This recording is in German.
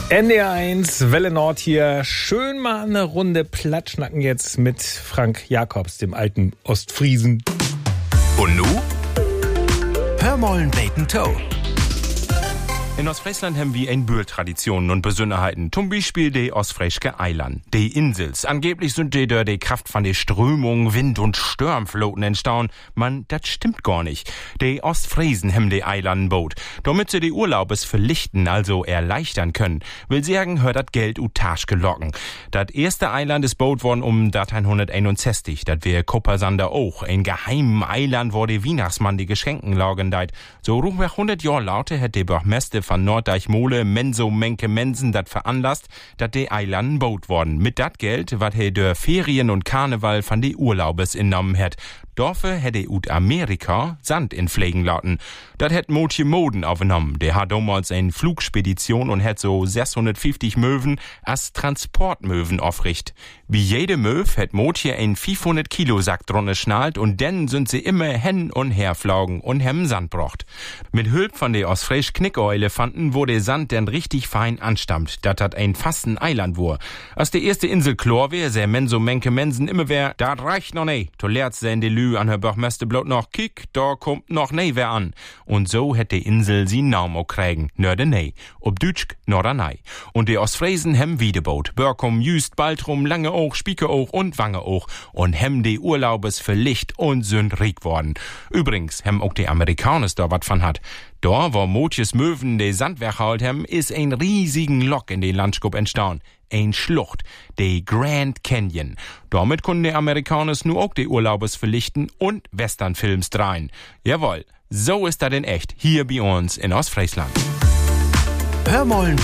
NDR1, Welle Nord hier. Schön mal eine Runde Platschnacken jetzt mit Frank Jacobs, dem alten Ostfriesen. Und nu? Hör mollen beten Toe. In Ostfriesland haben wir ein Bürtraditionen und Besonderheiten. Zum Beispiel die Ostfriesche Eiland, die Insels. Angeblich sind die durch die Kraft von der Strömung, Wind und Sturmfloten entstanden. Man, das stimmt gar nicht. Die Ostfriesen haben die Eilanden baut, damit sie die Urlaubes verlichten, also erleichtern können. Will sagen, hört das Geld utage gelocken. Das erste Eiland ist baut worden 1861. Das wär Koppersander auch. Ein geheimen Eiland, wo die Weihnachtsmann die Geschenken lagen deit. So rungweg 100 Jahre laute hat die Bürgermeister von Norddeich-Mole Menso Menke Mensen dat veranlasst, dat de Eilanden baut worden. Mit dat Geld, wat he der Ferien und Karneval von de Urlaubes innommen het. Dorfe hätte ut Amerika Sand in Pflegen lauten. Dat hätt Motje Moden aufgenommen. Der hat damals eine Flugspedition und hätt so 650 Möwen als Transportmöwen aufricht. Wie jede Möw hätt Motje ein 500 Kilo Sack dronne schnallt und denn sind sie immer hen und her flogen und hem Sand brocht. Mit Hülp von de Ostfriesche Knickoelefanten, wo der Sand denn richtig fein anstammt. Dat hat ein fasten Eiland wur. Als die erste Insel Chlor wär, sä Menso Menke Mensen immer wär, dat reicht noch ne. To lehrt se in de Lü an her Bachmeister blot noch, kick, da kommt noch ne wer an. Und so hätt die Insel sie Namen auch kriegen, nörde ne. Ob Dütschk, nordernei. Und die Ostfriesen hem Wiedeboot. Börkom, Jüst, Baltrum, Lange auch, Spieke auch und Wange auch. Und hem die Urlaubes verlicht und sind riek worden. Übrigens, hem auch die Amerikaners da wat von hat. Da, wo Motjes Möwen de Sandwerk halt hem, is ein riesigen Lock in die Landschap entstanden. Ein Schlucht, de Grand Canyon. Damit konnten die Amerikaners nur auch die Urlaubes verlichten und Westernfilms drehen. Jawohl, so ist das in echt, hier bei uns in Ostfriesland. Hör mollen